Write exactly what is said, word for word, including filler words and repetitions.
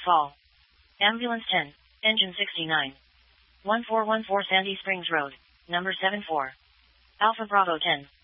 Fall. Ambulance ten. Engine sixty-nine. one four one four Sandy Springs Road. Number seven four. Alpha Bravo ten.